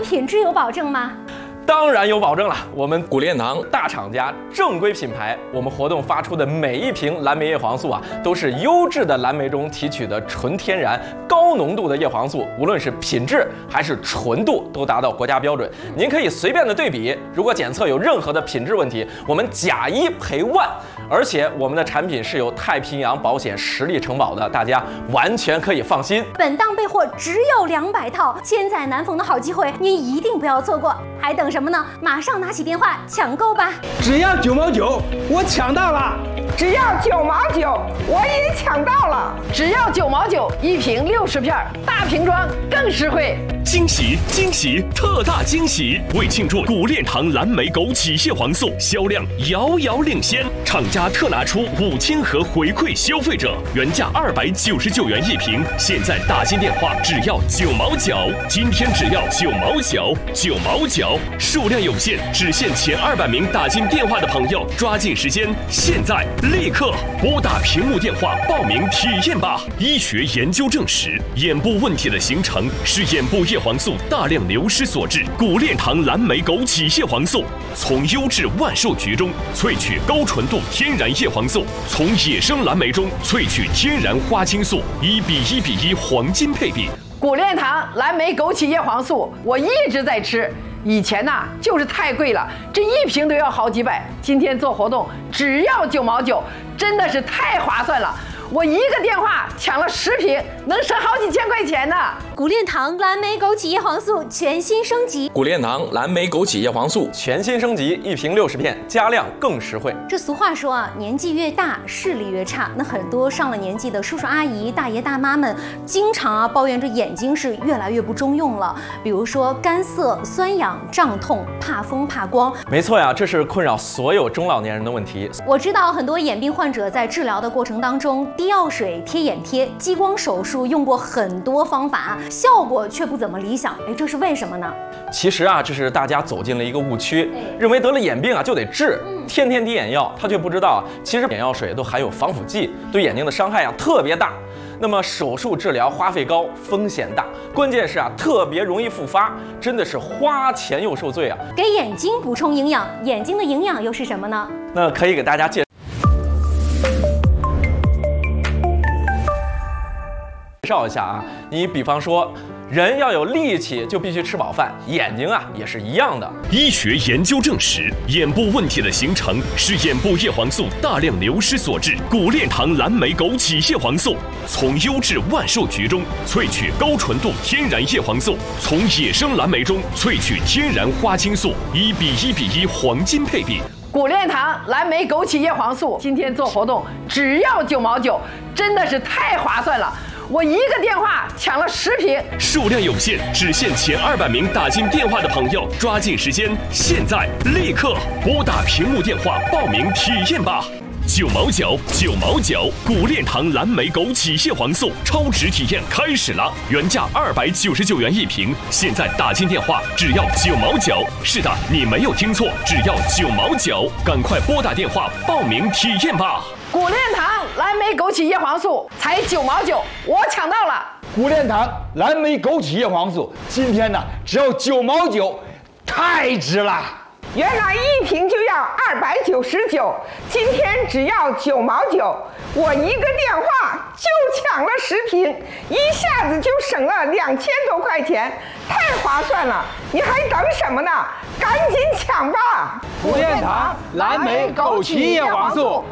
品质有保证吗？ 当然有保证了，我们古炼堂大厂家正规品牌，我们活动发出的每一瓶蓝莓叶黄素啊，都是优质的蓝莓中提取的纯天然高浓度的叶黄素，无论是品质还是纯度都达到国家标准。您可以随便的对比，如果检测有任何的品质问题，我们假一赔万。而且我们的产品是由太平洋保险实力承保的，大家完全可以放心。 本档备货只有200套，千载难逢的好机会，您一定不要错过。还等什么呢？马上拿起电话抢购吧！ 只要9毛9，我抢到了！ 只要9毛9，我也抢到了！ 只要9毛9，一瓶60片，大瓶装更实惠。 惊喜惊喜，特大惊喜！为庆祝古炼堂蓝莓枸杞叶黄素销量遥遥领先，厂家特拿出5000盒回馈消费者，原价299元一瓶，现在打进电话只要9毛9，今天只要9毛9，9毛9，数量有限，只限前200名打进电话的朋友，抓紧时间，现在立刻拨打屏幕电话报名体验吧！医学研究证实，眼部问题的形成是眼部叶黄素大量流失所致。古炼堂蓝莓枸杞叶黄素从优质万寿菊中萃取高纯度天然叶黄素，从野生蓝莓中萃取天然花青素，1:1:1黄金配比。 古炼堂蓝莓枸杞叶黄素，我一直在吃。以前呐，就是太贵了，这一瓶都要好几百。今天做活动只要9毛9，真的是太划算了。我一个电话抢了10瓶，能省好几千块钱呢。 古炼堂蓝莓枸杞叶黄素全新升级， 古炼堂蓝莓枸杞叶黄素全新升级，一瓶60片，加量更实惠。 这俗话说啊，年纪越大视力越差。那很多上了年纪的叔叔阿姨、大爷大妈们，经常抱怨这眼睛是越来越不中用了。比如说干涩、酸痒、胀痛、怕风、怕光。 没错呀，这是困扰所有中老年人的问题。 我知道很多眼病患者在治疗的过程当中，滴药水、贴眼贴、激光手术用过很多方法，效果却不怎么理想。这是为什么呢？ 其实啊，这是大家走进了一个误区，认为得了眼病啊就得治，天天滴眼药。他却不知道，其实眼药水都含有防腐剂，对眼睛的伤害啊特别大。那么手术治疗花费高，风险大，关键是啊特别容易复发，真的是花钱又受罪啊。 给眼睛补充营养，眼睛的营养又是什么呢？ 那可以给大家介绍一下啊，你比方说，人要有力气就必须吃饱饭，眼睛啊也是一样的。 医学研究证实，眼部问题的形成是眼部叶黄素大量流失所致。古炼堂蓝莓枸杞叶黄素从优质万寿菊中萃取高纯度天然叶黄素，从野生蓝莓中萃取天然花青素，1:1:1黄金配比。 古炼堂蓝莓枸杞叶黄素今天做活动只要9毛9，真的是太划算了。我一个电话抢了10瓶， 数量有限，只限前200名打进电话的朋友，抓紧时间，现在立刻拨打屏幕电话报名体验吧！9毛9，9毛9，古炼堂蓝莓枸杞叶黄素超值体验开始了，原价299元一瓶，现在打进电话只要9毛9。是的，你没有听错，只要9毛9，赶快拨打电话报名体验吧！ 古炼堂蓝莓枸杞叶黄素才9毛9，我抢到了！ 古炼堂蓝莓枸杞叶黄素今天呢只要9毛9，太值了！ 原来一瓶就要299，今天只要9毛9，我一个电话就抢了10瓶，一下子就省了2000多块钱，太划算了！你还等什么呢？赶紧抢吧！ 古炼堂蓝莓枸杞叶黄素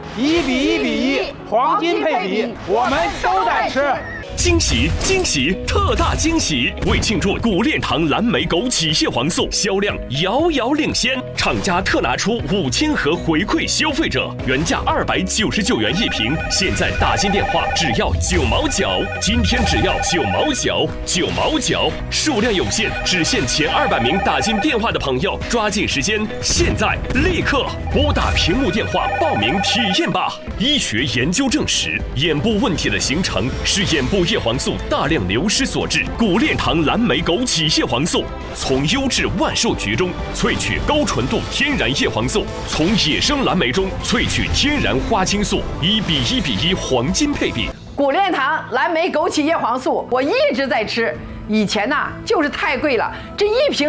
1:1:1黄金配比，我们都在吃。 惊喜惊喜，特大惊喜！为庆祝古炼堂蓝莓枸杞叶黄素销量遥遥领先，厂家特拿出5000盒回馈消费者，原价299元一瓶，现在打进电话只要9毛9，今天只要9毛9，9毛9，数量有限，只限前200名打进电话的朋友，抓紧时间，现在立刻拨打屏幕电话报名体验吧！医学研究证实，眼部问题的形成是眼部叶黄素大量流失所致。古炼堂蓝莓枸杞叶黄素从优质万寿菊中萃取高纯度天然叶黄素，从野生蓝莓中萃取天然花青素，1:1:1黄金配比。 古炼堂蓝莓枸杞叶黄素，我一直在吃。以前呐，就是太贵了，这一瓶